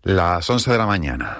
Las 11 de la mañana.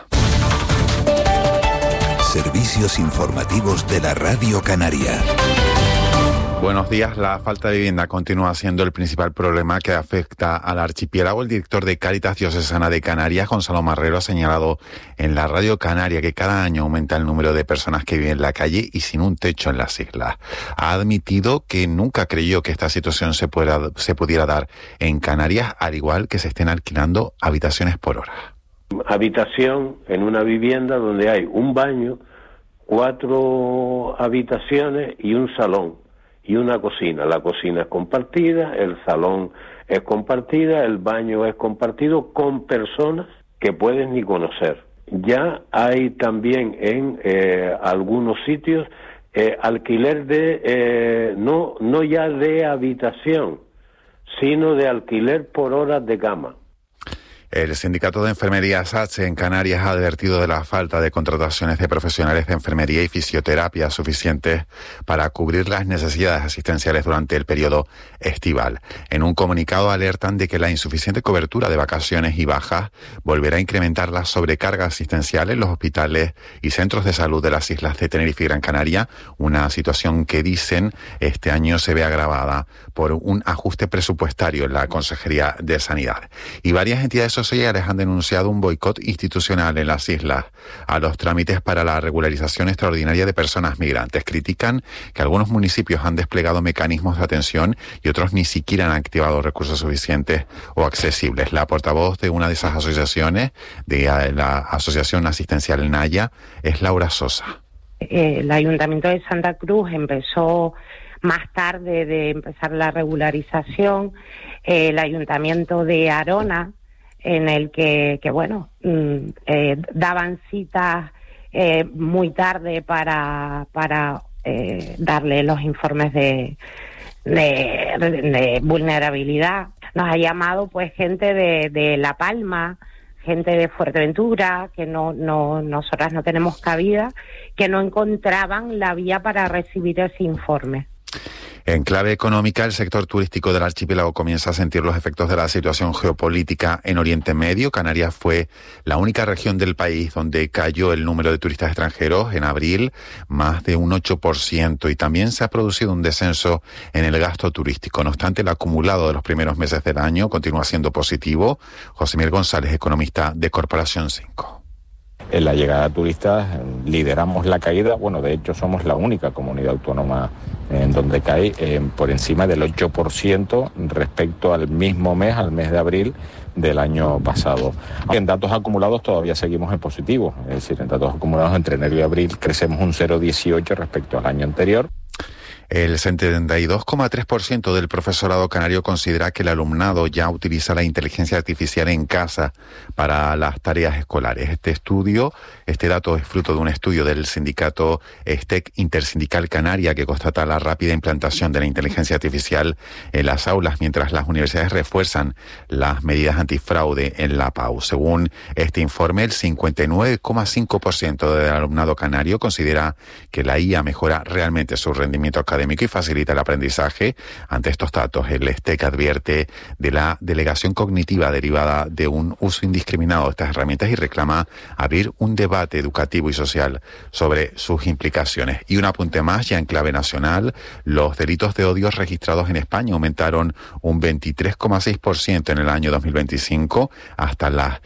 Servicios informativos de la Radio Canaria. Buenos días. La falta de vivienda continúa siendo el principal problema que afecta al archipiélago. El director de Cáritas Diocesana de Canarias, Gonzalo Marrero, ha señalado en la Radio Canaria que cada año aumenta el número de personas que viven en la calle y sin un techo en las islas. Ha admitido que nunca creyó que esta situación se pudiera dar en Canarias, al igual que se estén alquilando habitaciones por hora. Habitación en una vivienda donde hay un baño, 4 habitaciones y un salón y una cocina. La cocina es compartida, el salón es compartida, el baño es compartido con personas que puedes ni conocer. Ya hay también en algunos sitios alquiler de no ya de habitación, sino de alquiler por horas de cama. El Sindicato de Enfermería SATSE en Canarias ha advertido de la falta de contrataciones de profesionales de enfermería y fisioterapia suficientes para cubrir las necesidades asistenciales durante el periodo estival. En un comunicado alertan de que la insuficiente cobertura de vacaciones y bajas volverá a incrementar la sobrecarga asistencial en los hospitales y centros de salud de las islas de Tenerife y Gran Canaria, una situación que dicen este año se ve agravada por un ajuste presupuestario en la Consejería de Sanidad. Y varias entidades sociales han denunciado un boicot institucional en las islas a los trámites para la regularización extraordinaria de personas migrantes. Critican que algunos municipios han desplegado mecanismos de atención y otros ni siquiera han activado recursos suficientes o accesibles. La portavoz de una de esas asociaciones, de la Asociación Asistencial Naya, es Laura Sosa. El Ayuntamiento de Santa Cruz empezó más tarde de empezar la regularización. El Ayuntamiento de Arona, en el que daban citas muy tarde para darle los informes de vulnerabilidad. Nos ha llamado pues gente de La Palma, gente de Fuerteventura, que nosotras no tenemos cabida, que no encontraban la vía para recibir ese informe. En clave económica, el sector turístico del archipiélago comienza a sentir los efectos de la situación geopolítica en Oriente Medio. Canarias fue la única región del país donde cayó el número de turistas extranjeros en abril, más de un 8%, y también se ha producido un descenso en el gasto turístico. No obstante, el acumulado de los primeros meses del año continúa siendo positivo. José Miguel González, economista de Corporación 5. En la llegada de turistas lideramos la caída, de hecho somos la única comunidad autónoma en donde cae por encima del 8% respecto al mismo mes, al mes de abril del año pasado. En datos acumulados todavía seguimos en positivo, es decir, en datos acumulados entre enero y abril crecemos un 0,18 respecto al año anterior. El 72,3% del profesorado canario considera que el alumnado ya utiliza la inteligencia artificial en casa para las tareas escolares. Este dato es fruto de un estudio del sindicato STEC Intersindical Canaria que constata la rápida implantación de la inteligencia artificial en las aulas mientras las universidades refuerzan las medidas antifraude en la PAU. Según este informe, el 59,5% del alumnado canario considera que la IA mejora realmente su rendimiento académico y facilita el aprendizaje. Ante estos datos, el STEC advierte de la delegación cognitiva derivada de un uso indiscriminado de estas herramientas y reclama abrir un debate educativo y social sobre sus implicaciones. Y un apunte más, ya en clave nacional, los delitos de odio registrados en España aumentaron un 23,6% en el año 2025 hasta las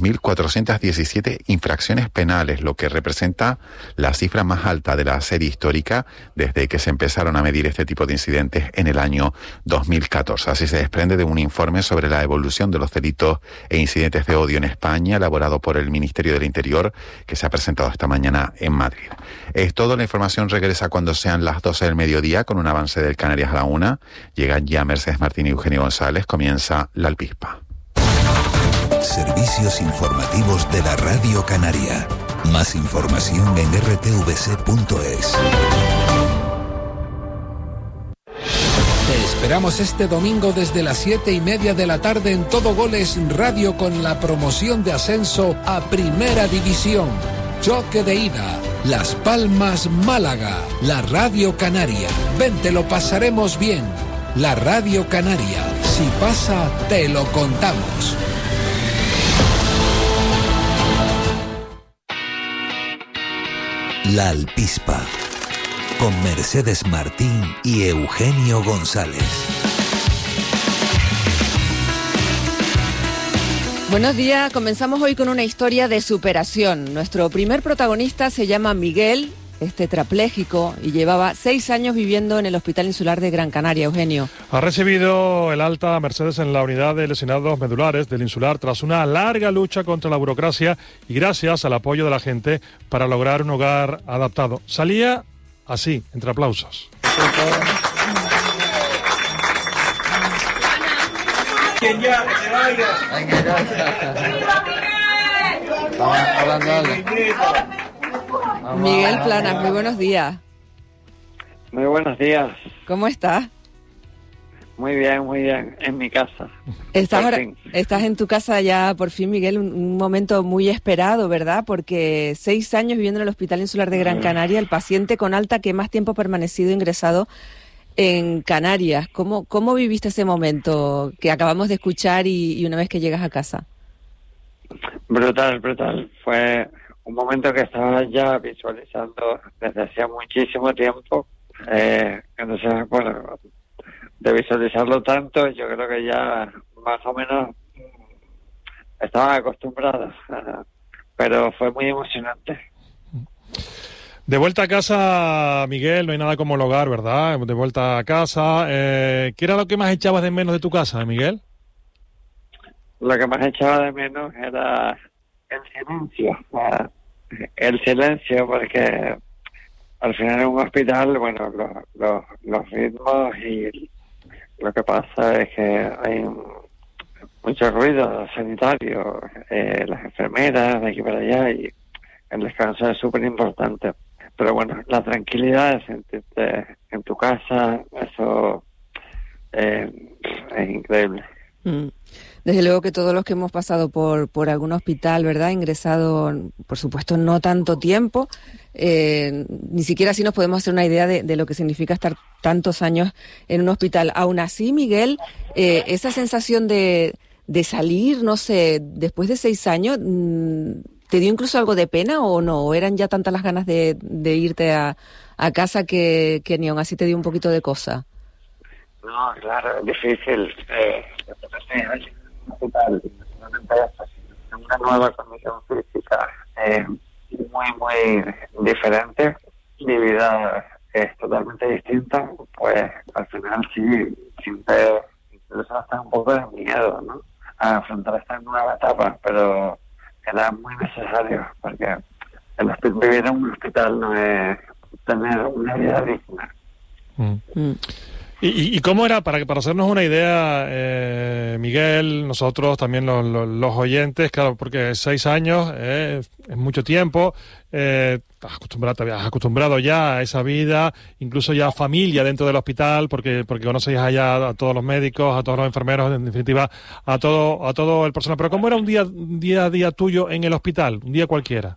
2.417 infracciones penales, lo que representa la cifra más alta de la serie histórica desde que se empezaron a medir este tipo de incidentes en el año 2014. Así se desprende de un informe sobre la evolución de los delitos e incidentes de odio en España, elaborado por el Ministerio del Interior, que se ha presentado esta mañana en Madrid. Es todo. La información regresa cuando sean las 12 del mediodía con un avance del Canarias a la 1. Llegan ya Mercedes Martín y Eugenio González. Comienza La Alpispa. Servicios informativos de la Radio Canaria. Más información en rtvc.es. Te esperamos este domingo desde las 7:30 de la tarde en Todo Goles Radio con la promoción de ascenso a Primera División. Choque de ida, Las Palmas, Málaga, la Radio Canaria. Ven, te lo pasaremos bien. La Radio Canaria, si pasa, te lo contamos. La Alpispa, con Mercedes Martín y Eugenio González. Buenos días, comenzamos hoy con una historia de superación. Nuestro primer protagonista se llama Miguel, tetrapléjico, y llevaba 6 años viviendo en el Hospital Insular de Gran Canaria. Eugenio. Ha recibido el alta Mercedes en la unidad de lesionados medulares del Insular tras una larga lucha contra la burocracia y gracias al apoyo de la gente para lograr un hogar adaptado. Salía así, entre aplausos. Miguel Planas, muy buenos días. Muy buenos días. ¿Cómo estás? Muy bien, en mi casa. Estás en tu casa ya por fin, Miguel, un momento muy esperado, ¿verdad? Porque 6 años viviendo en el Hospital Insular de Gran Canaria, el paciente con alta que más tiempo ha permanecido ingresado en Canarias. ¿Cómo viviste ese momento que acabamos de escuchar y una vez que llegas a casa? Brutal. Fue un momento que estaba ya visualizando desde hacía muchísimo tiempo. Entonces, bueno, de visualizarlo tanto, yo creo que ya más o menos estaba acostumbrado, pero fue muy emocionante. De vuelta a casa, Miguel, no hay nada como el hogar, ¿verdad? De vuelta a casa. ¿Qué era lo que más echabas de menos de tu casa, Miguel? Lo que más echaba de menos era el silencio. El silencio, porque al final en un hospital, bueno, los ritmos y lo que pasa es que hay mucho ruido sanitario, las enfermeras de aquí para allá, y el descanso es súper importante. Pero bueno, la tranquilidad de sentirte en tu casa, eso es increíble. Desde luego que todos los que hemos pasado por algún hospital, ¿verdad?, ingresado, por supuesto, no tanto tiempo, ni siquiera así nos podemos hacer una idea de lo que significa estar tantos años en un hospital. Aún así, Miguel, esa sensación de salir, no sé, después de 6 años, ¿te dio incluso algo de pena o no? ¿O eran ya tantas las ganas de irte a casa que ni aún así te dio un poquito de cosa? No, claro, es difícil. Una nueva condición física muy diferente. Mi vida es totalmente distinta. Pues al final sí, siempre incluso hasta un poco de miedo, ¿no?, a afrontar esta nueva etapa, pero era muy necesario, porque vivir en un hospital no es tener una vida digna. ¿Y cómo era, para hacernos una idea, Miguel, nosotros también los oyentes, claro, porque 6 años es mucho tiempo, te has acostumbrado ya a esa vida, incluso ya familia dentro del hospital, porque conoces allá a todos los médicos, a todos los enfermeros, en definitiva, a todo el personal. Pero ¿cómo era un día a día tuyo en el hospital, un día cualquiera?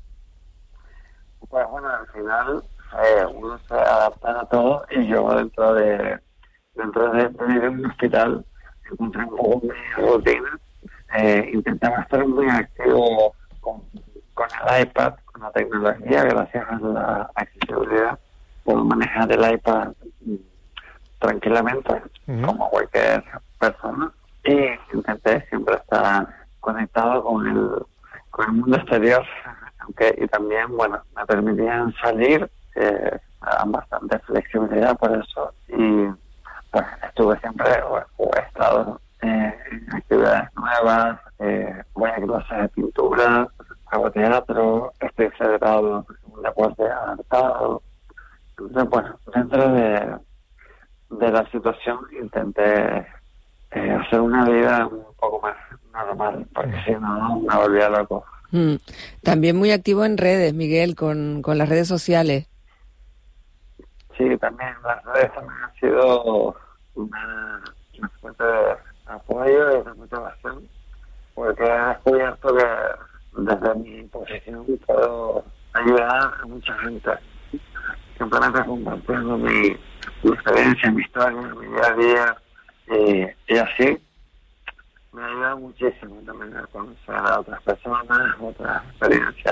Pues bueno, al final uno se adapta a todo, y yo dentro de vivir en un hospital encontré un poco mi rutina. Intentaba estar muy activo con el iPad, con la tecnología. Gracias a la accesibilidad puedo manejar el iPad tranquilamente, como cualquier persona, y intenté siempre estar conectado con el mundo exterior, y también, bueno, me permitían salir, daban bastante flexibilidad por eso, y pues estuve siempre, o he estado en actividades nuevas, voy a clases de pintura, hago teatro, estoy celebrado en un deporte adaptado. Entonces, bueno, dentro de la situación intenté hacer una vida un poco más normal, porque si no me volvía loco. También muy activo en redes, Miguel, con las redes sociales. Sí, también las redes también han sido una fuente de apoyo y de motivación, porque he descubierto que desde mi posición puedo ayudar a mucha gente, simplemente compartiendo mi experiencia, mi historia, mi día a día, y así me ayuda muchísimo también a conocer a otras personas, otras experiencias.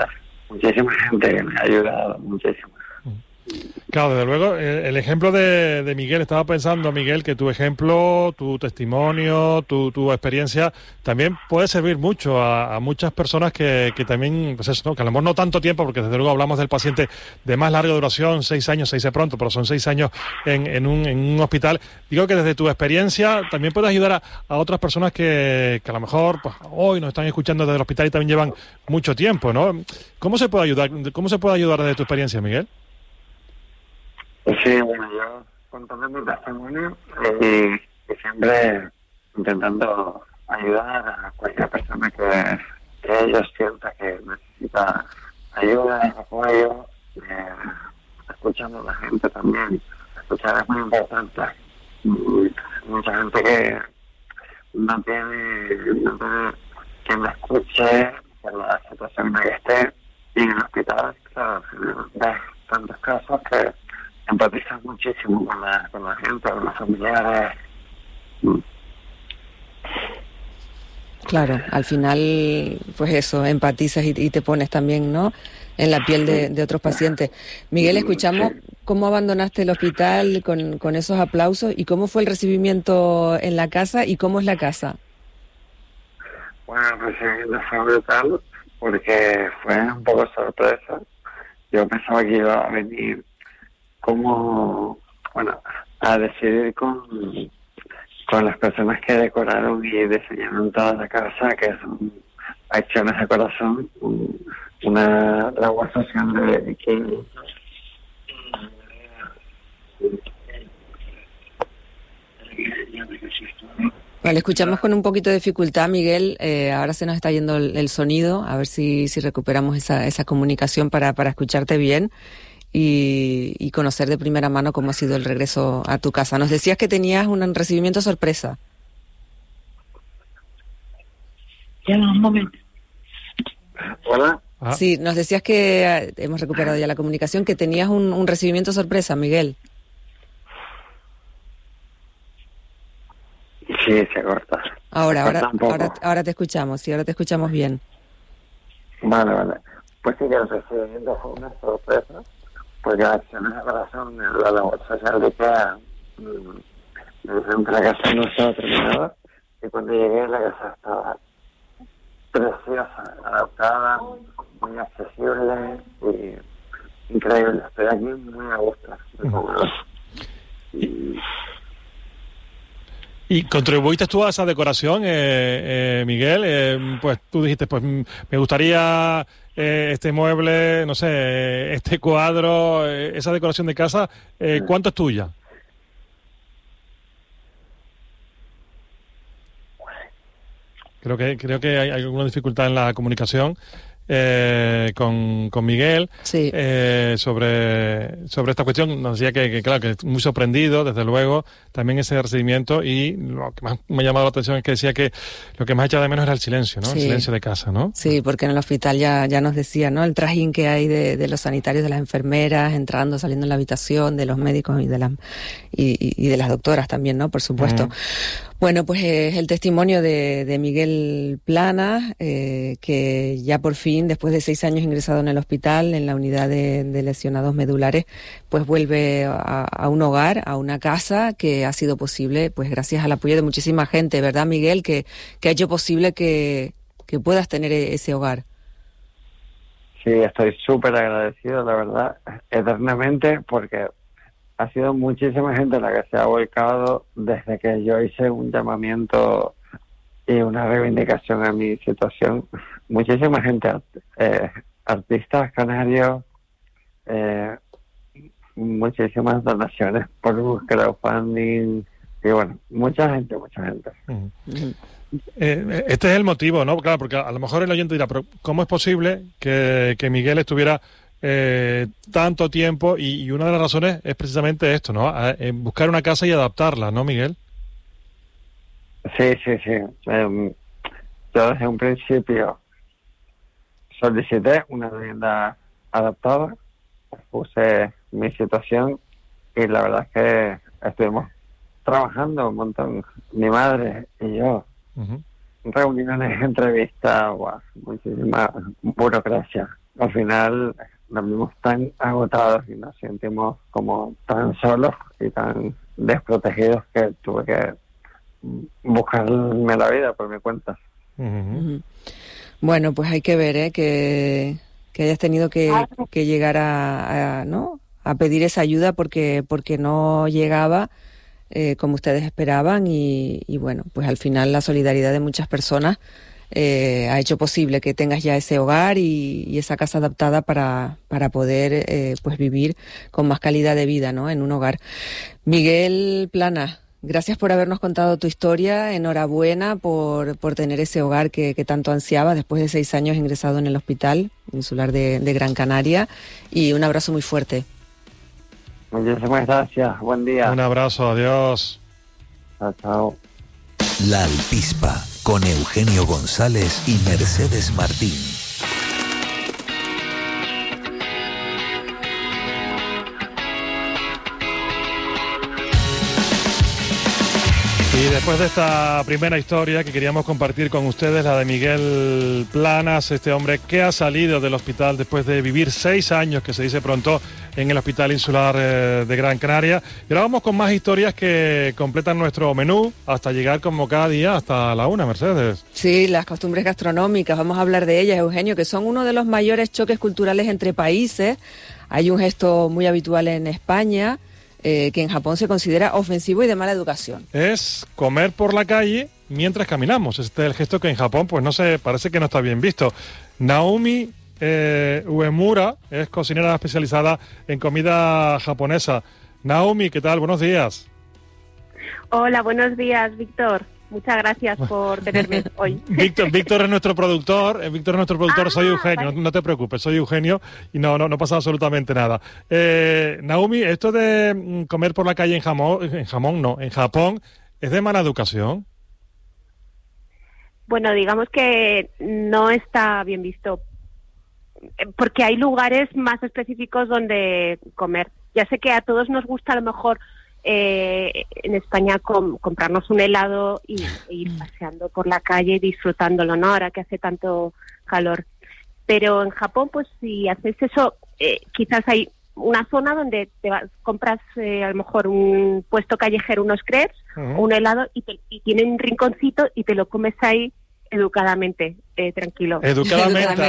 muchísima gente que me ha ayudado, muchísimo. Claro, desde luego, el ejemplo de Miguel, estaba pensando, Miguel, que tu ejemplo, tu testimonio, tu experiencia también puede servir mucho a muchas personas que también, pues eso, ¿no? Que a lo mejor no tanto tiempo, porque desde luego hablamos del paciente de más larga duración, 6 años, se dice pronto, pero son 6 años en un hospital. Digo que desde tu experiencia también puedes ayudar a otras personas que a lo mejor pues, hoy nos están escuchando desde el hospital y también llevan mucho tiempo, ¿no? ¿Cómo se puede ayudar desde tu experiencia, Miguel? Sí, bueno, yo contando mi testimonio y siempre intentando ayudar a cualquier persona que ellos sienta que necesita ayuda, apoyo, escuchando a la gente también. Escuchar es muy importante. Mucha gente que no tiene quien la escuche por la situación en la que esté, y en el hospital, claro, ves tantos casos que empatizas muchísimo con la gente, con los familiares. Claro, al final, pues eso, empatizas y te pones también, ¿no?, en la piel de otros pacientes. Miguel, escuchamos cómo abandonaste el hospital con esos aplausos y cómo fue el recibimiento en la casa y cómo es la casa. Bueno, el recibimiento fue brutal porque fue un poco sorpresa. Yo pensaba que iba a venir a decidir con las personas que decoraron y diseñaron toda la casa, que son Acciones de Corazón, una labor social de que Vale, escuchamos con un poquito de dificultad, Miguel. Ahora se nos está yendo el sonido, a ver si recuperamos esa comunicación para escucharte bien y conocer de primera mano cómo ha sido el regreso a tu casa. Nos decías que tenías un recibimiento sorpresa. Ya, un momento. Hola. Sí, nos decías que hemos recuperado ya la comunicación, que tenías un recibimiento sorpresa, Miguel. Sí, se corta. Ahora te escuchamos, sí, ahora te escuchamos bien. Vale. Pues sí, que el recibimiento fue una sorpresa, porque Acciones de Corazón, la labor social de que la casa no estaba terminada, y cuando llegué la casa estaba preciosa, adaptada, muy accesible y increíble. Estoy aquí muy a gusto. ¿Y contribuiste tú a esa decoración, Miguel? Pues tú dijiste, pues me gustaría este mueble, no sé, este cuadro, esa decoración de casa, ¿cuánto es tuya? Creo que hay alguna dificultad en la comunicación con Miguel. Sí. Sobre esta cuestión. Nos decía que claro, que muy sorprendido, desde luego, también ese recibimiento, y lo que más me ha llamado la atención es que decía que lo que más echaba de menos era el silencio, ¿no? Sí. El silencio de casa, ¿no? Sí, porque en el hospital ya nos decía, ¿no?, el trajín que hay de los sanitarios, de las enfermeras, entrando, saliendo en la habitación, de los médicos y de las doctoras también, ¿no?, por supuesto. Bueno, pues es el testimonio de Miguel Plana, que ya por fin, después de 6 años ingresado en el hospital, en la unidad de lesionados medulares, pues vuelve a un hogar, a una casa que ha sido posible, pues gracias al apoyo de muchísima gente, ¿verdad, Miguel?, que ha hecho posible que puedas tener ese hogar. Sí, estoy súper agradecido, la verdad, eternamente, porque ha sido muchísima gente la que se ha volcado desde que yo hice un llamamiento y una reivindicación a mi situación. Muchísima gente, artistas canarios, muchísimas donaciones por crowdfunding y bueno, mucha gente. Este es el motivo, ¿no? Claro, porque a lo mejor el oyente dirá, pero ¿cómo es posible que Miguel estuviera tanto tiempo? Y una de las razones es precisamente esto, ¿no? Buscar una casa y adaptarla, ¿no, Miguel? Sí. Yo desde un principio solicité una vivienda adaptada, puse mi situación y la verdad es que estuvimos trabajando un montón, mi madre y yo, reuniones, entrevistas, muchísima burocracia. al final nos vimos tan agotados y nos sentimos como tan solos y tan desprotegidos que tuve que buscarme la vida por mi cuenta. Bueno, pues hay que ver que hayas tenido que llegar a pedir esa ayuda porque no llegaba como ustedes esperaban y bueno, pues al final la solidaridad de muchas personas ha hecho posible que tengas ya ese hogar y esa casa adaptada para poder pues vivir con más calidad de vida, ¿no?, en un hogar. Miguel Plana, gracias por habernos contado tu historia. Enhorabuena por tener ese hogar que tanto ansiaba después de 6 años ingresado en el Hospital Insular de Gran Canaria, y un abrazo muy fuerte. Muchísimas gracias, buen día. Un abrazo, adiós. Chao. La Alpispa, con Eugenio González y Mercedes Martín. Y después de esta primera historia que queríamos compartir con ustedes, la de Miguel Planas, este hombre que ha salido del hospital después de vivir 6 años, que se dice pronto, en el Hospital Insular de Gran Canaria. Y ahora vamos con más historias que completan nuestro menú hasta llegar como cada día hasta la 1, Mercedes. Sí, las costumbres gastronómicas, vamos a hablar de ellas, Eugenio, que son uno de los mayores choques culturales entre países. Hay un gesto muy habitual en España, que en Japón se considera ofensivo y de mala educación. Es comer por la calle mientras caminamos. Este es el gesto que en Japón, pues no sé, parece que no está bien visto. Naomi Uemura es cocinera especializada en comida japonesa. Naomi, ¿qué tal? Buenos días. Hola, buenos días, Víctor. Muchas gracias por tenerme hoy. Víctor es nuestro productor. Soy Eugenio, vale. No te preocupes, soy Eugenio y no pasa absolutamente nada. Naomi, esto de comer por la calle en Japón, ¿es de mala educación? Bueno, digamos que no está bien visto, porque hay lugares más específicos donde comer. Ya sé que a todos nos gusta a lo mejor en España comprarnos un helado y ir paseando por la calle y disfrutándolo, ¿no?, ahora que hace tanto calor. Pero en Japón, pues si haces eso, quizás hay una zona donde compras a lo mejor un puesto callejero, unos crepes o un helado y tiene un rinconcito y te lo comes ahí educadamente, tranquilo. Educadamente.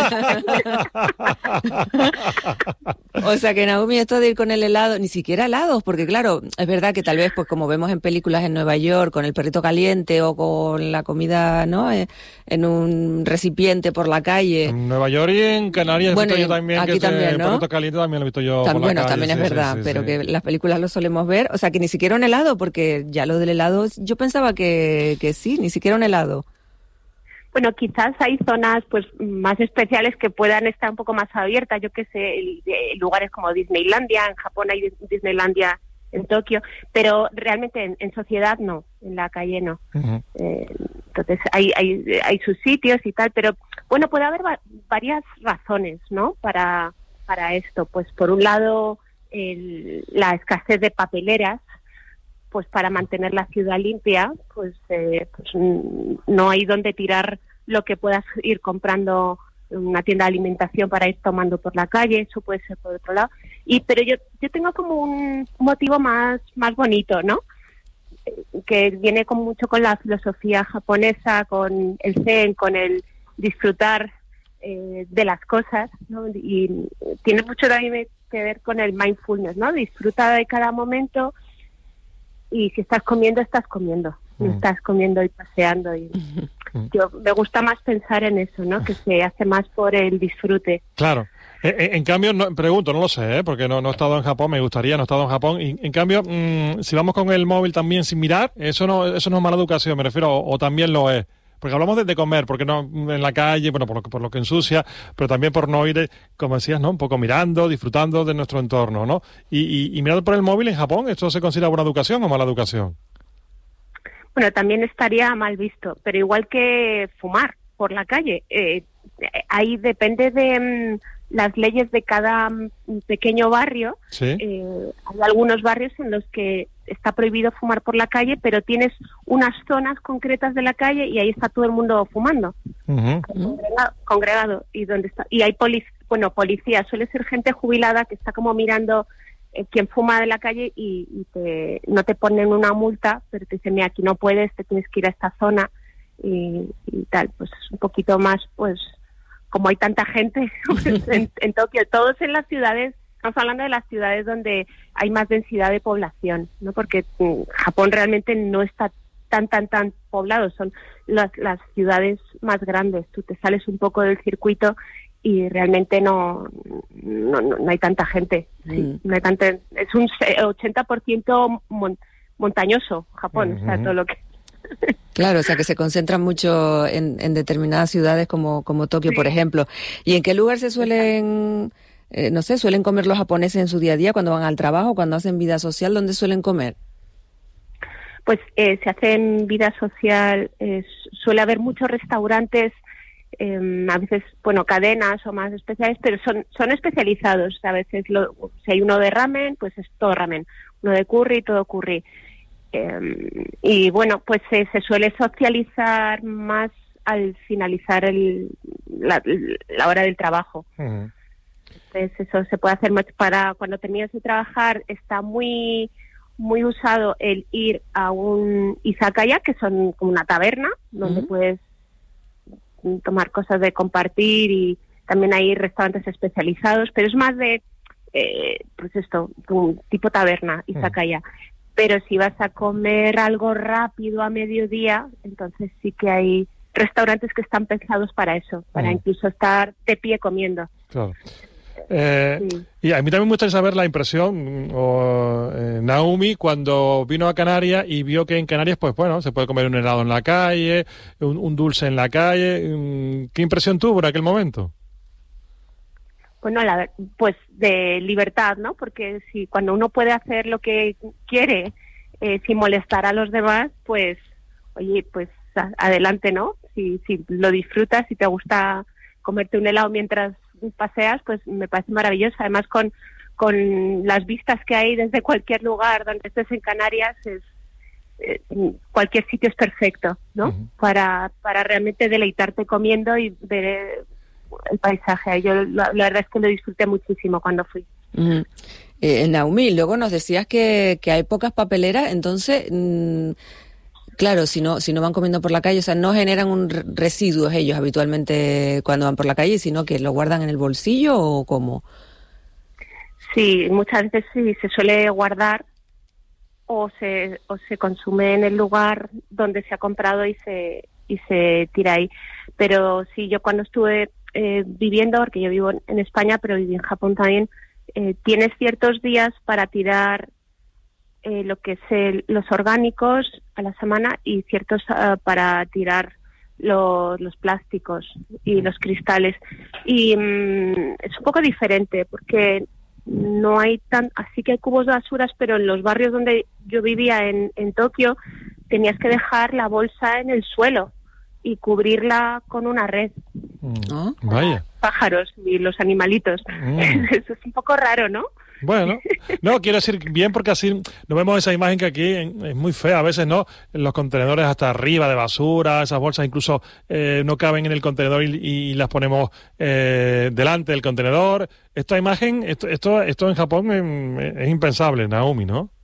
O sea que, Naomi, esto de ir con el helado, ni siquiera helados, porque claro, es verdad que tal vez, pues como vemos en películas en Nueva York, con el perrito caliente o con la comida, ¿no?, en un recipiente por la calle. En Nueva York y en Canarias, bueno, yo también, aquí que también, ¿no?, el perrito caliente también lo he visto yo por la bueno, calle. también es verdad, pero que las películas lo solemos ver. O sea que ni siquiera un helado, porque ya lo del helado, yo pensaba que sí, ni siquiera un helado. Bueno, quizás hay zonas pues más especiales que puedan estar un poco más abiertas, yo qué sé, lugares como Disneylandia, en Japón hay Disneylandia en Tokio, pero realmente en sociedad no, en la calle no. Uh-huh. Entonces hay sus sitios y tal, pero bueno, puede haber varias razones, ¿no?, para esto. Pues por un lado, la escasez de papeleras, pues para mantener la ciudad limpia, pues no hay donde tirar lo que puedas ir comprando en una tienda de alimentación para ir tomando por la calle. Eso puede ser por otro lado. Pero yo tengo como un motivo más bonito, ¿no?, que viene mucho con la filosofía japonesa, con el zen, con el disfrutar de las cosas, ¿no?, y tiene mucho también que ver con el mindfulness, ¿no?, disfruta de cada momento. Y si estás comiendo, no estás comiendo y paseando. Y yo me gusta más pensar en eso, ¿no?, que se hace más por el disfrute. Claro. En cambio, pregunto, no lo sé, porque no he estado en Japón, me gustaría, no he estado en Japón. Y, en cambio, si vamos con el móvil también sin mirar, eso no es mala educación, me refiero, o también lo es. Porque hablamos de comer, porque no en la calle, bueno, por lo que ensucia, pero también por no ir, como decías, ¿no?, un poco mirando, disfrutando de nuestro entorno, ¿no? Y mirar por el móvil en Japón, ¿esto se considera buena educación o mala educación? Bueno, también estaría mal visto, pero igual que fumar por la calle, ahí depende de las leyes de cada pequeño barrio. ¿Sí? Hay algunos barrios en los que está prohibido fumar por la calle, pero tienes unas zonas concretas de la calle y ahí está todo el mundo fumando, uh-huh, congregado, y donde está, y hay bueno, policía, suele ser gente jubilada que está como mirando quien fuma de la calle y no te ponen una multa, pero te dicen, mira, aquí no puedes, te tienes que ir a esta zona y tal. Pues un poquito más, pues como hay tanta gente pues, en Tokio, todos en las ciudades, estamos hablando de las ciudades donde hay más densidad de población, ¿no? Porque Japón realmente no está tan poblado, son las ciudades más grandes. Tú te sales un poco del circuito y realmente no hay tanta gente. Sí, no hay tanta, es un 80% montañoso Japón, o sea, todo lo que... Claro, o sea que se concentran mucho en determinadas ciudades como Tokio, por ejemplo. ¿Y en qué lugar se suelen, suelen comer los japoneses en su día a día cuando van al trabajo, cuando hacen vida social? ¿Dónde suelen comer? Pues se hace en vida social, suele haber muchos restaurantes, a veces, bueno, cadenas o más especiales, pero son especializados. A veces, si hay uno de ramen, pues es todo ramen. Uno de curry, todo curry. Y bueno, pues se suele socializar más al finalizar la hora del trabajo. Uh-huh. Entonces eso se puede hacer más para cuando terminas de trabajar. Está muy usado el ir a un izakaya, que son como una taberna donde puedes tomar cosas de compartir, y también hay restaurantes especializados, pero es más de pues esto, un tipo taberna, izakaya. Pero si vas a comer algo rápido a mediodía, entonces sí que hay restaurantes que están pensados para eso, para incluso estar de pie comiendo. Claro. Sí. Y a mí también me gustaría saber la impresión, Naomi, cuando vino a Canarias y vio que en Canarias, pues bueno, se puede comer un helado en la calle, un dulce en la calle. ¿Qué impresión tuvo en aquel momento? Bueno, pues de libertad, ¿no? Porque si cuando uno puede hacer lo que quiere sin molestar a los demás, pues, oye, pues adelante, ¿no? Si lo disfrutas, si te gusta comerte un helado mientras paseas, pues me parece maravilloso. Además, con las vistas que hay desde cualquier lugar donde estés en Canarias, cualquier sitio es perfecto, ¿no? Uh-huh. Para realmente deleitarte comiendo y ver el paisaje. Yo la verdad es que lo disfruté muchísimo cuando fui. Uh-huh. Naomi, luego nos decías que hay pocas papeleras, entonces claro, si no van comiendo por la calle, o sea, no generan un residuos ellos habitualmente cuando van por la calle, sino que lo guardan en el bolsillo, ¿o cómo? Sí, muchas veces sí se suele guardar o se consume en el lugar donde se ha comprado y se tira ahí. Pero sí, yo cuando estuve viviendo, porque yo vivo en España, pero viví en Japón también, tienes ciertos días para tirar lo que es los orgánicos a la semana, y ciertos para tirar los plásticos y los cristales. Y es un poco diferente porque no hay así que hay cubos de basuras, pero en los barrios donde yo vivía en Tokio tenías que dejar la bolsa en el suelo y cubrirla con una red. Vaya. Pájaros y los animalitos. Eso es un poco raro, ¿no? Bueno, no, quiero decir bien, porque así no vemos esa imagen que aquí es muy fea a veces, ¿no? Los contenedores hasta arriba de basura, esas bolsas incluso no caben en el contenedor y las ponemos delante del contenedor. Esta imagen, esto en Japón es impensable, Naomi, ¿no?